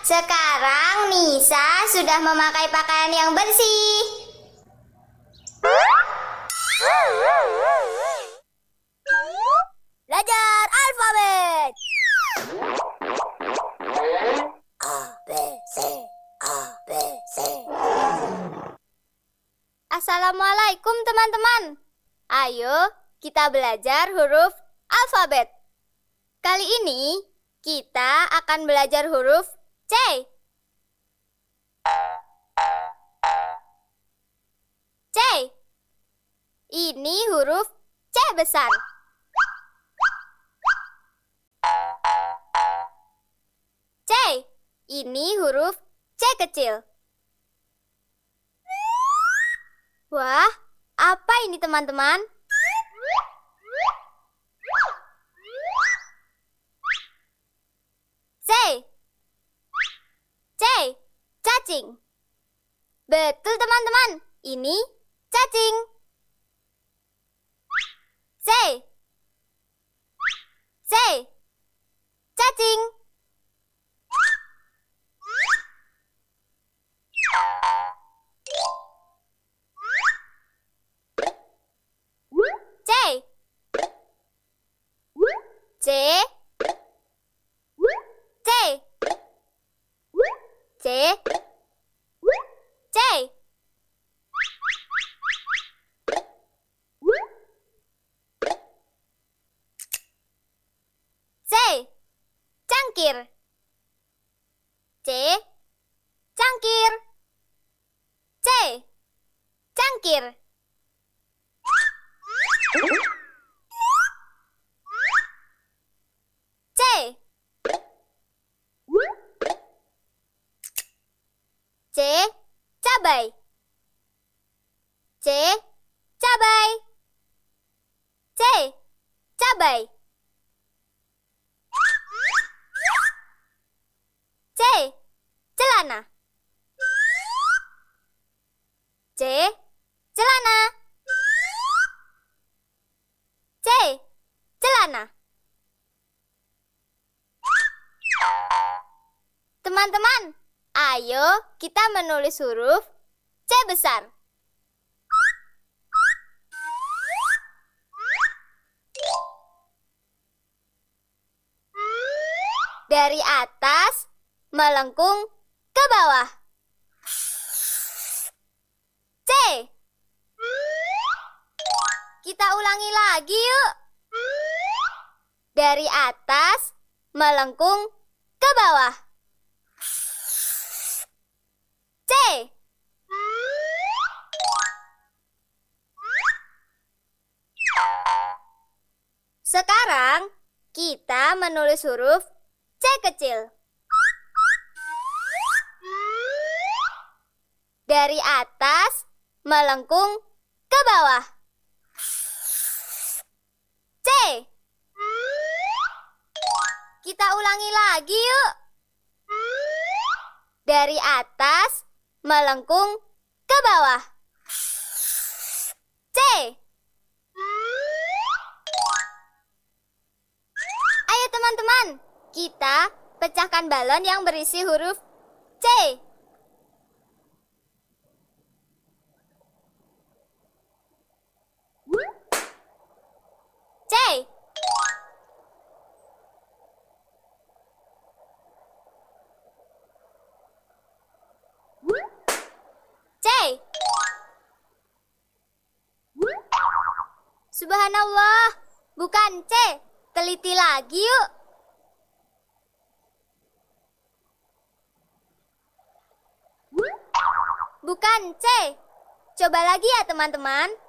Sekarang Nisa sudah memakai pakaian yang bersih. Belajar alfabet. A, B, C, A, B, C. Assalamualaikum teman-teman. Ayo kita belajar huruf alfabet. Kali ini kita akan belajar huruf C. C. Ini huruf C besar. C. Ini huruf C kecil. Wah, apa ini teman-teman? C. C. Cacing. Betul teman-teman, ini cacing. C. C. Cacing. C. C. C. C. C. C. Cangkir. C. Cangkir. C. Cangkir. C. C. Cabai. C. Cabai. C. Cabai. C. Celana. C. Celana. C. Celana. Teman-teman, ayo kita menulis huruf C besar. Dari atas melengkung ke bawah. C. Kita ulangi lagi yuk. Dari atas melengkung ke bawah. C. Sekarang kita menulis huruf C kecil. Dari atas melengkung ke bawah. C. Kita ulangi lagi yuk. Dari atas melengkung ke bawah. C. Ayo teman-teman, kita pecahkan balon yang berisi huruf C. C. C. Subhanallah, bukan C. Teliti lagi yuk. Bukan C. Coba lagi ya teman-teman.